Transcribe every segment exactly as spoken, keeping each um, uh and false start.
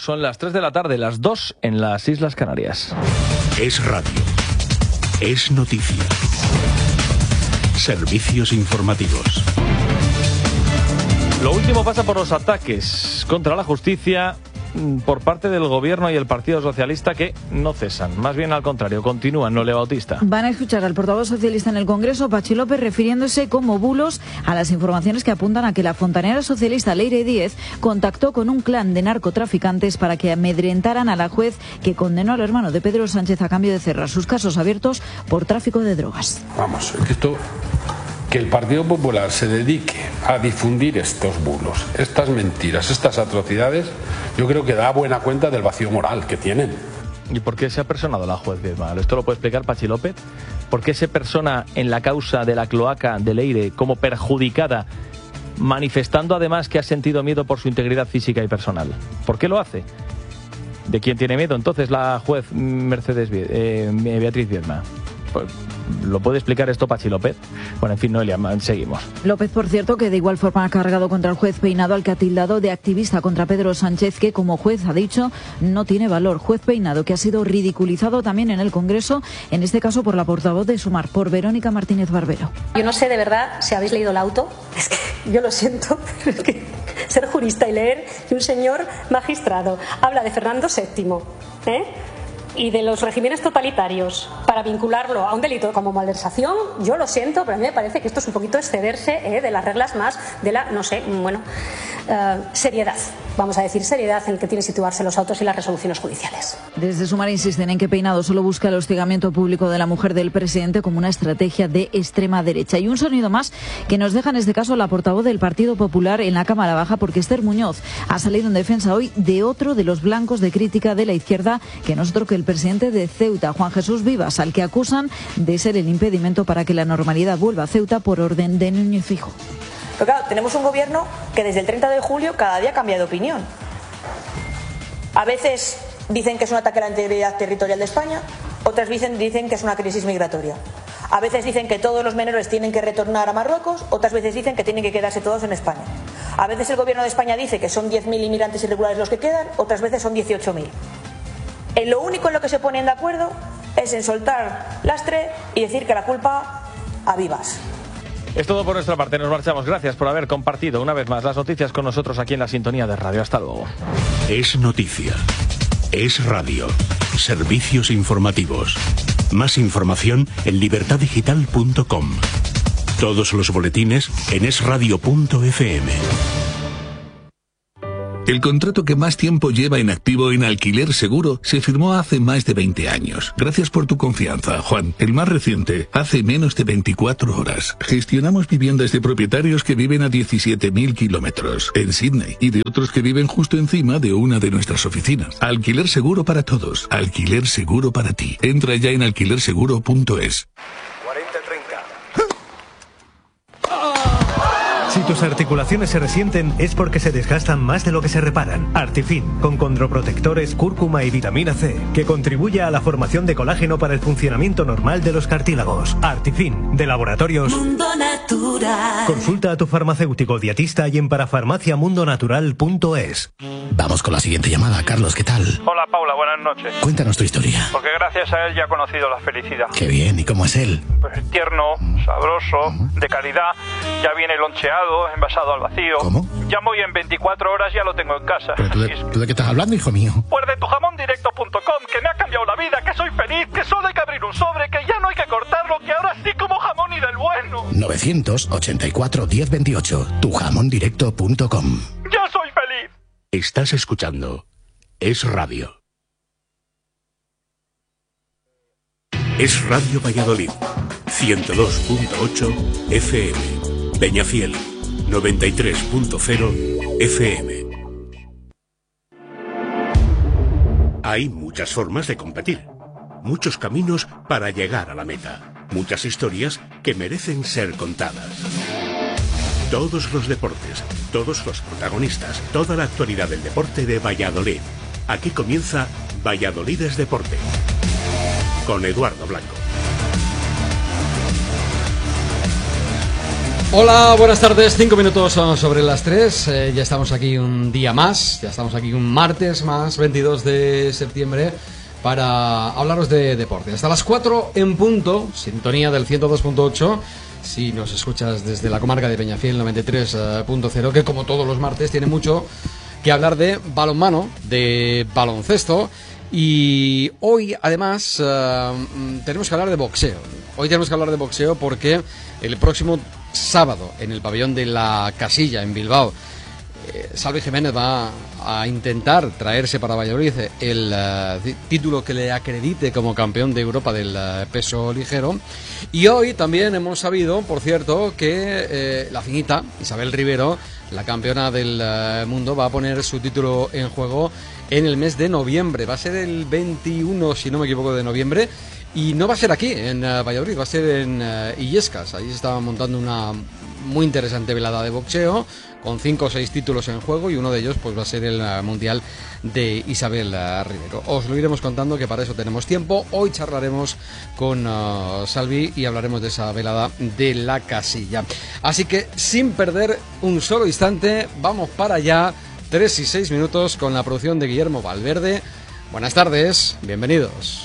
Son las tres de la tarde, las dos en las Islas Canarias. Es radio. Es noticia. Servicios informativos. Lo último pasa por los ataques contra la justicia por parte del Gobierno y el Partido Socialista, que no cesan, más bien al contrario, continúan. Nole Bautista. Van a escuchar al portavoz socialista en el Congreso, Patxi López, refiriéndose como bulos a las informaciones que apuntan a que la fontanera socialista Leire Díez contactó con un clan de narcotraficantes para que amedrentaran a la juez que condenó al hermano de Pedro Sánchez a cambio de cerrar sus casos abiertos por tráfico de drogas. Vamos, es que esto... Que el Partido Popular se dedique a difundir estos bulos, estas mentiras, estas atrocidades, yo creo que da buena cuenta del vacío moral que tienen. ¿Y por qué se ha personado la juez Viedma? ¿Esto lo puede explicar Patxi López? ¿Por qué se persona en la causa de la cloaca de Leire como perjudicada, manifestando además que ha sentido miedo por su integridad física y personal? ¿Por qué lo hace? ¿De quién tiene miedo entonces la juez Mercedes eh, Beatriz Viedma? Pues, ¿lo puede explicar esto Patxi López? Bueno, en fin, Noelia, seguimos. López, por cierto, que de igual forma ha cargado contra el juez Peinado, al que ha tildado de activista contra Pedro Sánchez, que como juez ha dicho no tiene valor. Juez Peinado, que ha sido ridiculizado también en el Congreso, en este caso por la portavoz de Sumar, por Verónica Martínez Barbero. Yo no sé de verdad si habéis leído el auto, es que yo lo siento, pero es que ser jurista y leer que un señor magistrado habla de Fernando séptimo, ¿eh? y de los regímenes totalitarios para vincularlo a un delito como malversación, yo lo siento, pero a mí me parece que esto es un poquito excederse eh, de las reglas más de la, no sé, bueno, uh, seriedad, vamos a decir seriedad en el que tienen que situarse los autos y las resoluciones judiciales. Desde Sumar insisten en que Peinado solo busca el hostigamiento público de la mujer del presidente como una estrategia de extrema derecha. Y un sonido más que nos deja en este caso la portavoz del Partido Popular en la Cámara Baja, porque Esther Muñoz ha salido en defensa hoy de otro de los blancos de crítica de la izquierda, que no es otro que el presidente de Ceuta, Juan Jesús Vivas, al que acusan de ser el impedimento para que la normalidad vuelva a Ceuta por orden de Núñez Feijóo. Pero claro, tenemos un gobierno que desde el treinta de julio cada día cambia de opinión. A veces dicen que es un ataque a la integridad territorial de España, otras veces dicen que es una crisis migratoria. A veces dicen que todos los menores tienen que retornar a Marruecos, otras veces dicen que tienen que quedarse todos en España. A veces el gobierno de España dice que son diez mil inmigrantes irregulares los que quedan, otras veces son dieciocho mil. En lo único en lo que se ponen de acuerdo es en soltar lastre y decir que la culpa a Vivas. Es todo por nuestra parte, nos marchamos. Gracias por haber compartido una vez más las noticias con nosotros aquí en la sintonía de radio. Hasta luego. Es noticia. Es radio. Servicios informativos. Más información en libertad digital punto com. Todos los boletines en es radio punto efe eme. El contrato que más tiempo lleva en activo en Alquiler Seguro se firmó hace más de veinte años. Gracias por tu confianza, Juan. El más reciente, hace menos de veinticuatro horas. Gestionamos viviendas de propietarios que viven a diecisiete mil kilómetros en Sydney y de otros que viven justo encima de una de nuestras oficinas. Alquiler Seguro para todos. Alquiler Seguro para ti. Entra ya en alquiler seguro punto es. Si tus articulaciones se resienten es porque se desgastan más de lo que se reparan. Artifin, con condroprotectores, cúrcuma y vitamina C, que contribuye a la formación de colágeno para el funcionamiento normal de los cartílagos. Artifin, de Laboratorios Mundo Natural. Consulta a tu farmacéutico dietista y en parafarmacia mundo natural punto es. Vamos con la siguiente llamada. Carlos, ¿qué tal? Hola, Paula, buenas noches. Cuéntanos tu historia. Porque gracias a él ya he conocido la felicidad. Qué bien, ¿y cómo es él? Pues tierno, sabroso, de calidad, ya viene loncheado, envasado al vacío. ¿Cómo? Llamo y en veinticuatro horas ya lo tengo en casa. ¿Pero tú de, ¿tú de qué estás hablando, hijo mío? Pues de tu jamón directo punto com, que me ha cambiado la vida, que soy feliz, que solo hay que abrir un sobre, que ya no hay que cortarlo, que ahora sí como jamón y del bueno. novecientos ochenta y cuatro, diez veintiocho, tu jamón directo punto com. ¡Ya soy feliz! Estás escuchando Es Radio. Es Radio Valladolid, ciento dos punto ocho efe eme. Peñafiel, noventa y tres punto cero efe eme. Hay muchas formas de competir, muchos caminos para llegar a la meta, muchas historias que merecen ser contadas. Todos los deportes, todos los protagonistas, toda la actualidad del deporte de Valladolid. Aquí comienza Valladolid es Deporte, con Eduardo Blanco. Hola, buenas tardes, cinco minutos sobre las tres, eh, ya estamos aquí un día más, ya estamos aquí un martes más, veintidós de septiembre, para hablaros de deporte. Hasta las cuatro en punto, sintonía del ciento dos punto ocho, si nos escuchas desde la comarca de Peñafiel noventa y tres punto cero, que como todos los martes tiene mucho que hablar de balonmano, de baloncesto, y hoy además uh, tenemos que hablar de boxeo. Hoy tenemos que hablar de boxeo porque el próximo sábado en el pabellón de la Casilla en Bilbao, eh, Salvi Jiménez va a intentar traerse para Valladolid el uh, título que le acredite como campeón de Europa del uh, peso ligero. Y hoy también hemos sabido, por cierto, que eh, la finita Isabel Rivero, la campeona del uh, mundo, va a poner su título en juego en el mes de noviembre. Va a ser el veintiuno, si no me equivoco, de noviembre. Y no va a ser aquí, en uh, Valladolid, va a ser en uh, Illescas. Ahí se estaba montando una muy interesante velada de boxeo, con cinco o seis títulos en juego, y uno de ellos pues va a ser el uh, Mundial de Isabel uh, Rivero. Os lo iremos contando, que para eso tenemos tiempo. Hoy charlaremos con uh, Salvi y hablaremos de esa velada de la Casilla. Así que, sin perder un solo instante, vamos para allá, tres y seis minutos, con la producción de Guillermo Valverde. Buenas tardes, bienvenidos.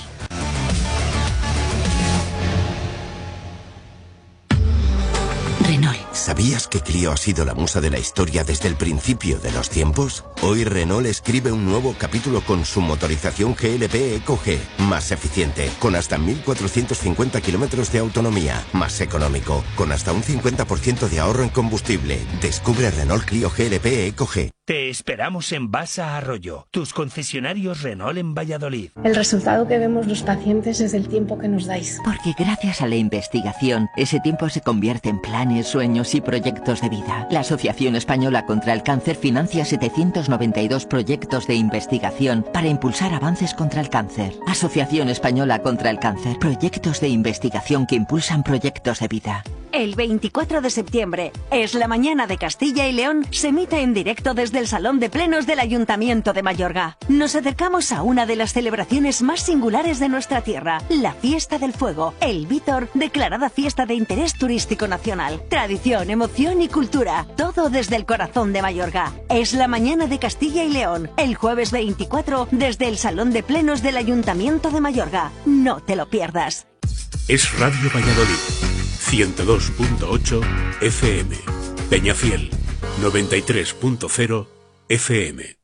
¿Sabías que Clio ha sido la musa de la historia desde el principio de los tiempos? Hoy Renault escribe un nuevo capítulo con su motorización G L P Eco G, más eficiente, con hasta mil cuatrocientos cincuenta kilómetros de autonomía, más económico, con hasta un cincuenta por ciento de ahorro en combustible. Descubre Renault Clio G L P Eco G. Te esperamos en Basa Arroyo, tus concesionarios Renault en Valladolid. El resultado que vemos los pacientes es el tiempo que nos dais. Porque gracias a la investigación, ese tiempo se convierte en planes, sueños y proyectos de vida. La Asociación Española contra el Cáncer financia setecientos noventa y dos proyectos de investigación para impulsar avances contra el cáncer. Asociación Española contra el Cáncer. Proyectos de investigación que impulsan proyectos de vida. El veinticuatro de septiembre, Es la Mañana de Castilla y León, se emite en directo desde el Salón de Plenos del Ayuntamiento de Mayorga. Nos acercamos a una de las celebraciones más singulares de nuestra tierra, la Fiesta del Fuego, el Vítor, declarada fiesta de interés turístico nacional. Tradición, emoción y cultura, todo desde el corazón de Mayorga. Es la Mañana de Castilla y León, el jueves veinticuatro, desde el Salón de Plenos del Ayuntamiento de Mayorga. No te lo pierdas. Es Radio Valladolid, ciento dos punto ocho F M. Peñafiel, noventa y tres punto cero F M.